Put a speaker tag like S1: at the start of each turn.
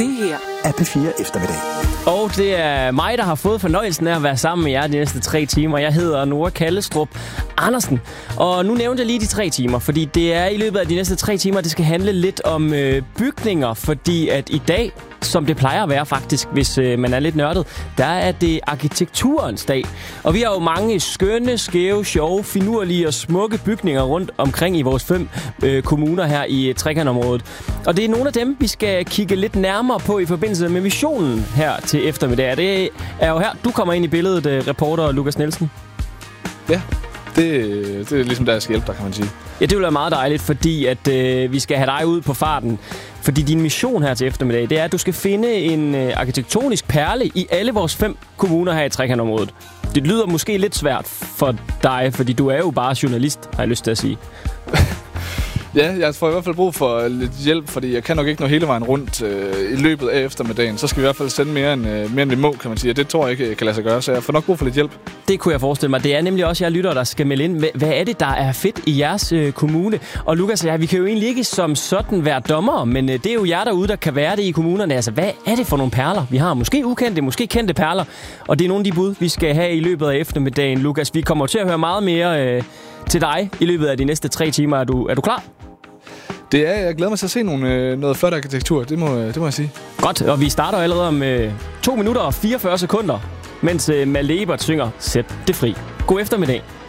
S1: Det her er P4 Eftermiddag.
S2: Og det er mig, der har fået fornøjelsen af at være sammen med jer de næste 3 timer. Jeg hedder Nora Kallestrup Andersen. Og nu nævnte jeg lige de 3 timer, fordi det er i løbet af de næste 3 timer, det skal handle lidt om bygninger. Fordi at i dag, som det plejer at være faktisk, hvis man er lidt nørdet, der er det arkitekturens dag. Og vi har jo mange skønne, skæve, sjove, finurlige og smukke bygninger rundt omkring i vores 5 kommuner her i trekantområdet. Og det er nogle af dem, vi skal kigge lidt nærmere på i forbindelse med missionen her til eftermiddag. Det er jo her, du kommer ind i billedet, reporter Lukas Nielsen.
S3: Ja, det er ligesom der, jeg skal hjælpe dig, kan man sige.
S2: Ja, det vil være meget dejligt, fordi at vi skal have dig ud på farten. Fordi din mission her til eftermiddag, det er, at du skal finde en arkitektonisk perle i alle vores 5 kommuner her i trekantområdet. Det lyder måske lidt svært for dig, fordi du er jo bare journalist, har jeg lyst til at sige.
S3: Ja, jeg får i hvert fald brug for lidt hjælp, fordi jeg kan nok ikke nå hele vejen rundt i løbet af eftermiddagen. Så skal vi i hvert fald sende mere end vi må, kan man sige. Og det tror jeg ikke kan lade sig gøre, så jeg får nok brug for lidt hjælp. Det
S2: kunne jeg forestille mig. Det er nemlig også jer lyttere, der skal melde ind. Hvad er det, der er fedt i jeres kommune? Og Lukas og jeg, vi kan jo egentlig ikke som sådan være dommere, men det er jo jer derude, der kan være det i kommunerne. Altså, hvad er det for nogle perler? Vi har måske ukendte, måske kendte perler. Og det er nogle af de bud, vi skal have i løbet af eftermiddagen. Lukas, vi kommer til at høre meget mere til dig i løbet af de næste 3 timer. Er du klar?
S3: Det er, jeg glæder mig til at se noget flot arkitektur, det må jeg sige.
S2: Godt, og vi starter allerede om 2 minutter og 44 sekunder, mens Malebert synger Sæt det fri. God eftermiddag.